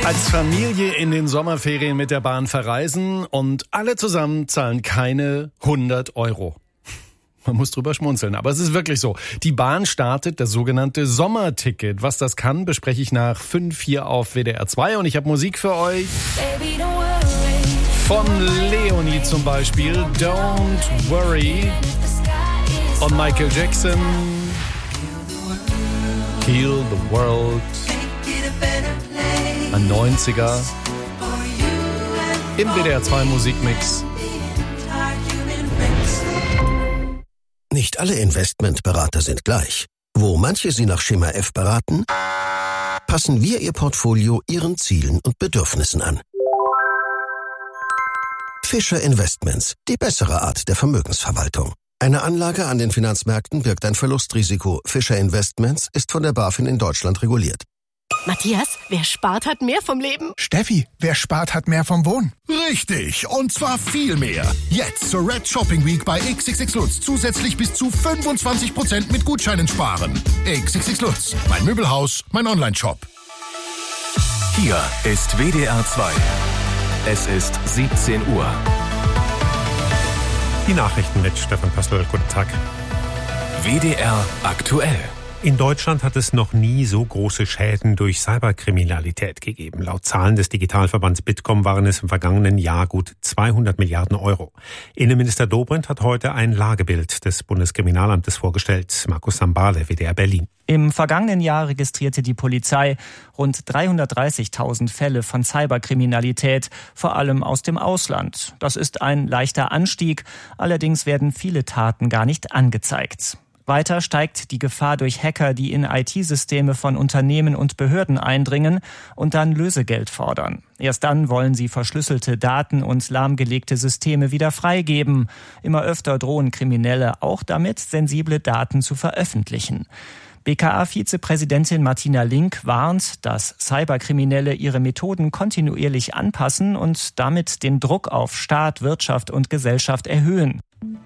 Als Familie in den Sommerferien mit der Bahn verreisen und alle zusammen zahlen keine 100 Euro. Man muss drüber schmunzeln, aber es ist wirklich so. Die Bahn startet das sogenannte Sommerticket. Was das kann, bespreche ich nach 5 hier auf WDR 2 und ich habe Musik für euch. Von Leonie zum Beispiel, Don't Worry. Und Michael Jackson, Heal the World. Ein 90er im WDR 2 Musikmix. Nicht alle Investmentberater sind gleich. Wo manche Sie nach Schema F beraten, passen wir Ihr Portfolio Ihren Zielen und Bedürfnissen an. Fischer Investments, die bessere Art der Vermögensverwaltung. Eine Anlage an den Finanzmärkten birgt ein Verlustrisiko. Fischer Investments ist von der BaFin in Deutschland reguliert. Matthias, wer spart, hat mehr vom Leben. Steffi, wer spart, hat mehr vom Wohnen. Richtig, und zwar viel mehr. Jetzt zur Red Shopping Week bei XXX Lutz zusätzlich bis zu 25% mit Gutscheinen sparen. XXX Lutz, mein Möbelhaus, mein Online-Shop. Hier ist WDR 2. Es ist 17 Uhr. Die Nachrichten mit Stefan Pössl. Guten Tag. WDR aktuell. In Deutschland hat es noch nie so große Schäden durch Cyberkriminalität gegeben. Laut Zahlen des Digitalverbands Bitkom waren es im vergangenen Jahr gut 200 Milliarden Euro. Innenminister Dobrindt hat heute ein Lagebild des Bundeskriminalamtes vorgestellt. Markus Sambale, WDR Berlin. Im vergangenen Jahr registrierte die Polizei rund 330.000 Fälle von Cyberkriminalität, vor allem aus dem Ausland. Das ist ein leichter Anstieg, allerdings werden viele Taten gar nicht angezeigt. Weiter steigt die Gefahr durch Hacker, die in IT-Systeme von Unternehmen und Behörden eindringen und dann Lösegeld fordern. Erst dann wollen sie verschlüsselte Daten und lahmgelegte Systeme wieder freigeben. Immer öfter drohen Kriminelle auch damit, sensible Daten zu veröffentlichen. BKA-Vizepräsidentin Martina Link warnt, dass Cyberkriminelle ihre Methoden kontinuierlich anpassen und damit den Druck auf Staat, Wirtschaft und Gesellschaft erhöhen.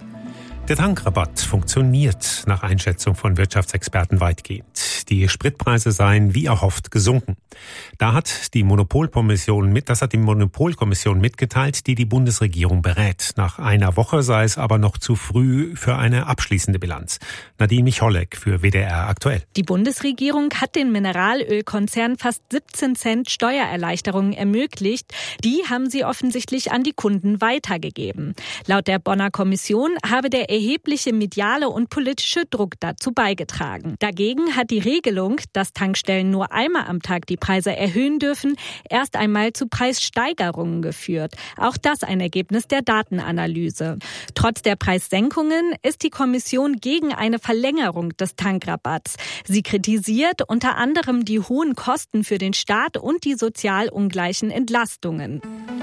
Der Tankrabatt funktioniert nach Einschätzung von Wirtschaftsexperten weitgehend. Die Spritpreise seien wie erhofft gesunken. Das hat die Monopolkommission mitgeteilt, die die Bundesregierung berät. Nach einer Woche sei es aber noch zu früh für eine abschließende Bilanz. Nadine Micholek für WDR aktuell. Die Bundesregierung hat den Mineralölkonzernen fast 17 Cent Steuererleichterungen ermöglicht. Die haben sie offensichtlich an die Kunden weitergegeben. Laut der Bonner Kommission habe der erhebliche mediale und politische Druck dazu beigetragen. Dagegen hat die Regelung, dass Tankstellen nur einmal am Tag die Preise erhöhen dürfen, erst einmal zu Preissteigerungen geführt. Auch das ein Ergebnis der Datenanalyse. Trotz der Preissenkungen ist die Kommission gegen eine Verlängerung des Tankrabatts. Sie kritisiert unter anderem die hohen Kosten für den Staat und die sozial ungleichen Entlastungen.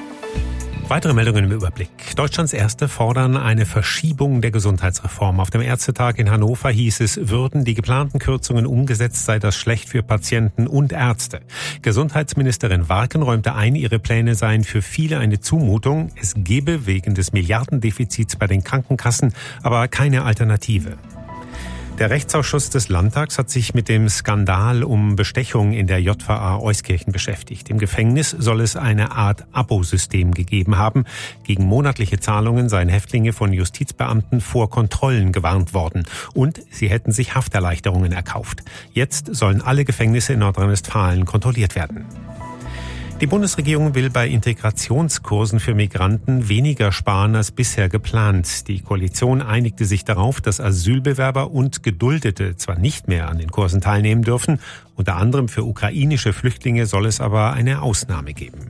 Weitere Meldungen im Überblick. Deutschlands Ärzte fordern eine Verschiebung der Gesundheitsreform. Auf dem Ärztetag in Hannover hieß es, würden die geplanten Kürzungen umgesetzt, sei das schlecht für Patienten und Ärzte. Gesundheitsministerin Warken räumte ein, ihre Pläne seien für viele eine Zumutung. Es gebe wegen des Milliardendefizits bei den Krankenkassen aber keine Alternative. Der Rechtsausschuss des Landtags hat sich mit dem Skandal um Bestechung in der JVA Euskirchen beschäftigt. Im Gefängnis soll es eine Art Abosystem gegeben haben. Gegen monatliche Zahlungen seien Häftlinge von Justizbeamten vor Kontrollen gewarnt worden. Und sie hätten sich Hafterleichterungen erkauft. Jetzt sollen alle Gefängnisse in Nordrhein-Westfalen kontrolliert werden. Die Bundesregierung will bei Integrationskursen für Migranten weniger sparen als bisher geplant. Die Koalition einigte sich darauf, dass Asylbewerber und Geduldete zwar nicht mehr an den Kursen teilnehmen dürfen, unter anderem für ukrainische Flüchtlinge soll es aber eine Ausnahme geben.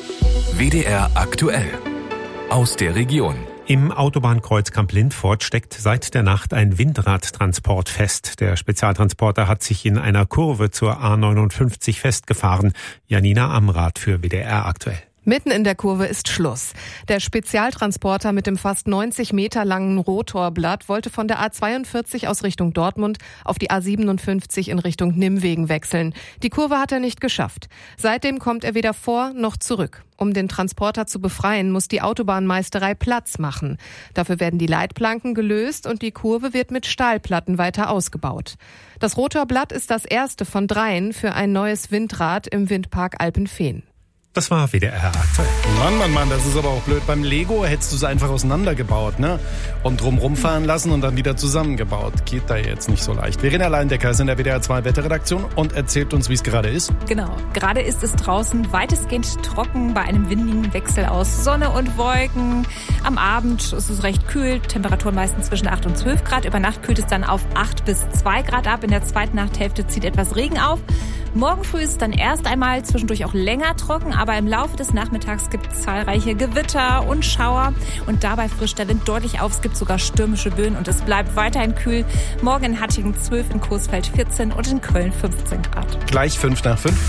WDR aktuell. Aus der Region. Im Autobahnkreuz Kamp-Lindfort steckt seit der Nacht ein Windradtransport fest. Der Spezialtransporter hat sich in einer Kurve zur A59 festgefahren. Janina Amrath für WDR aktuell. Mitten in der Kurve ist Schluss. Der Spezialtransporter mit dem fast 90 Meter langen Rotorblatt wollte von der A42 aus Richtung Dortmund auf die A57 in Richtung Nimwegen wechseln. Die Kurve hat er nicht geschafft. Seitdem kommt er weder vor noch zurück. Um den Transporter zu befreien, muss die Autobahnmeisterei Platz machen. Dafür werden die Leitplanken gelöst und die Kurve wird mit Stahlplatten weiter ausgebaut. Das Rotorblatt ist das erste von 3 für ein neues Windrad im Windpark Alpenfehn. Das war WDR aktuell. Mann, das ist aber auch blöd. Beim Lego hättest du es einfach auseinandergebaut, ne? Und drumrum fahren lassen und dann wieder zusammengebaut. Geht da jetzt nicht so leicht. Verena Leindecker ist in der WDR 2 Wetterredaktion und erzählt uns, wie es gerade ist. Genau. Gerade ist es draußen weitestgehend trocken bei einem windigen Wechsel aus Sonne und Wolken. Am Abend ist es recht kühl. Temperaturen meistens zwischen 8 und 12 Grad. Über Nacht kühlt es dann auf 8 bis 2 Grad ab. In der zweiten Nachthälfte zieht etwas Regen auf. Morgen früh ist es dann erst einmal zwischendurch auch länger trocken, aber im Laufe des Nachmittags gibt es zahlreiche Gewitter und Schauer und dabei frischt der Wind deutlich auf. Es gibt sogar stürmische Böen und es bleibt weiterhin kühl. Morgen in Hattingen 12, in Coesfeld 14 und in Köln 15 Grad. Gleich 5 nach 5.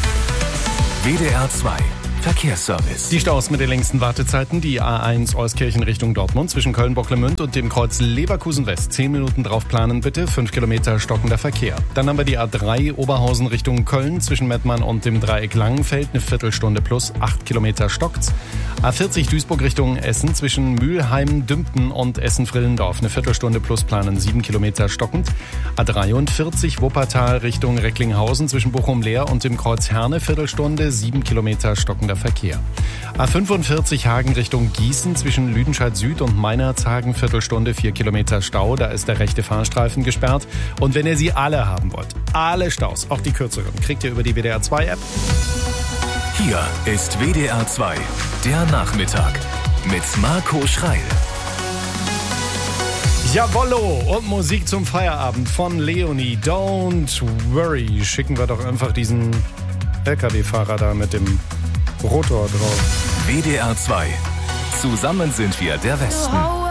WDR 2 Verkehrsservice. Die Staus mit den längsten Wartezeiten, die A1 Euskirchen Richtung Dortmund zwischen Köln-Bocklemünd und dem Kreuz Leverkusen West. 10 Minuten drauf planen bitte, 5 Kilometer stockender Verkehr. Dann haben wir die A3 Oberhausen Richtung Köln zwischen Mettmann und dem Dreieck Langenfeld, eine Viertelstunde plus, 8 Kilometer stockt's. A40 Duisburg Richtung Essen zwischen Mülheim, Dümpten und Essen-Frillendorf, eine Viertelstunde plus planen, 7 Kilometer stockend. A43 Wuppertal Richtung Recklinghausen zwischen Bochum-Leer und dem Kreuz Herne, Viertelstunde, 7 Kilometer stockender Verkehr. A45 Hagen Richtung Gießen zwischen Lüdenscheid Süd und Meinerzhagen, Viertelstunde, 4 Kilometer Stau, da ist der rechte Fahrstreifen gesperrt. Und wenn ihr sie alle haben wollt, alle Staus, auch die kürzeren, kriegt ihr über die WDR 2 App. Hier ist WDR 2, der Nachmittag mit Marco Schreil. Jawollo! Und Musik zum Feierabend von Leonie. Don't worry. Schicken wir doch einfach diesen LKW-Fahrer da mit dem Rotor drauf. WDR 2. Zusammen sind wir der Westen.